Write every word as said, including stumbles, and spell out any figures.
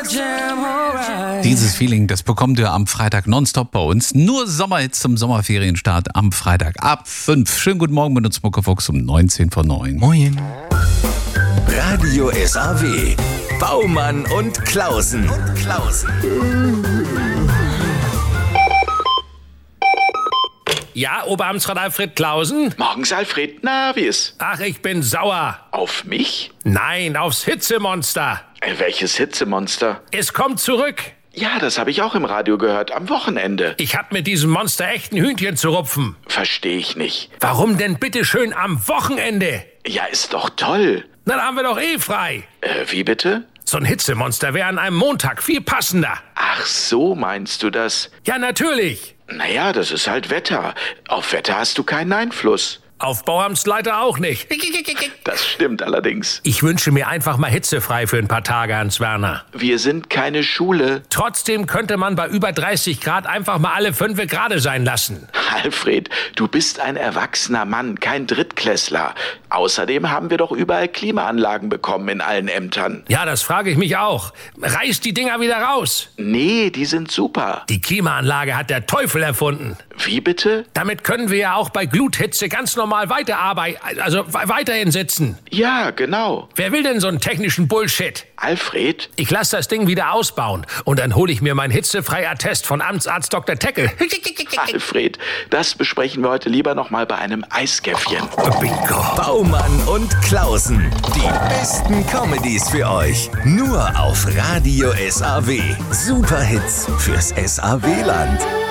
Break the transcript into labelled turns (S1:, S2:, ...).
S1: Dieses Feeling, das bekommt ihr am Freitag nonstop bei uns. Nur Sommerhits zum Sommerferienstart am Freitag ab fünf. Schönen guten Morgen mit uns Muckefuchs um neunzehn vor neun.
S2: Moin. Radio S A W. Baumann und Klausen. Und Klausen.
S3: Ja, Oberamtsrat Alfred Klausen?
S4: Morgens, Alfred. Na, wie ist?
S3: Ach, ich bin sauer.
S4: Auf mich?
S3: Nein, aufs Hitzemonster.
S4: Äh, welches Hitzemonster?
S3: Es kommt zurück.
S4: Ja, das habe ich auch im Radio gehört, am Wochenende.
S3: Ich hab mit diesem Monster echt ein Hühnchen zu rupfen.
S4: Verstehe ich nicht.
S3: Warum denn bitte schön am Wochenende?
S4: Ja, ist doch toll.
S3: Na, dann haben wir doch eh frei.
S4: Äh, wie bitte?
S3: So ein Hitzemonster wäre an einem Montag viel passender.
S4: Ach so, meinst du das?
S3: Ja, natürlich.
S4: Naja, das ist halt Wetter. Auf Wetter hast du keinen Einfluss.
S3: Auf Bauamtsleiter auch nicht.
S4: Das stimmt allerdings.
S3: Ich wünsche mir einfach mal hitzefrei für ein paar Tage, Hans Werner.
S4: Wir sind keine Schule.
S3: Trotzdem könnte man bei über dreißig Grad einfach mal alle fünf gerade sein lassen.
S4: Alfred, du bist ein erwachsener Mann, kein Drittklässler. Außerdem haben wir doch überall Klimaanlagen bekommen in allen Ämtern.
S3: Ja, das frage ich mich auch. Reiß die Dinger wieder raus.
S4: Nee, die sind super.
S3: Die Klimaanlage hat der Teufel erfunden.
S4: Wie bitte?
S3: Damit können wir ja auch bei Gluthitze ganz normal weiterarbeiten, also weiterhin sitzen.
S4: Ja, genau.
S3: Wer will denn so einen technischen Bullshit?
S4: Alfred?
S3: Ich lasse das Ding wieder ausbauen und dann hole ich mir mein hitzefrei-Attest von Amtsarzt Doktor Teckel.
S4: Alfred, das besprechen wir heute lieber noch mal bei einem Eiskäffchen.
S3: Bingo.
S2: Baumann und Klausen. Die besten Comedies für euch. Nur auf Radio S A W. Superhits fürs S A W-Land.